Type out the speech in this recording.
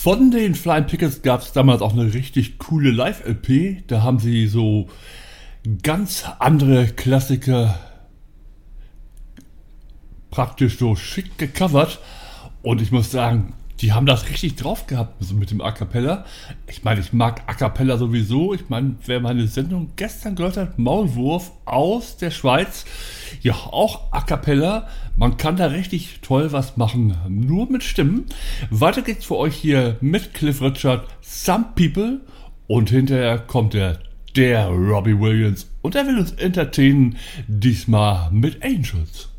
Von den Flying Pickets gab es damals auch eine richtig coole Live-LP. Da haben sie so ganz andere Klassiker praktisch so schick gecovert. Und ich muss sagen, die haben das richtig drauf gehabt, so mit dem A Cappella. Ich meine, ich mag A Cappella sowieso. Ich meine, wer meine Sendung gestern gehört hat, Maulwurf aus der Schweiz, ja, auch A Cappella. Man kann da richtig toll was machen, nur mit Stimmen. Weiter geht's für euch hier mit Cliff Richard, Some People. Und hinterher kommt der Robbie Williams. Und er will uns entertainen, diesmal mit Angels.